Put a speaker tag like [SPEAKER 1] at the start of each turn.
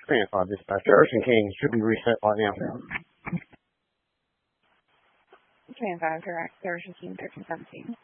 [SPEAKER 1] Grandpa dispatcher, Ocean King should be reset by now.
[SPEAKER 2] 25, direct, Ocean King, 1317.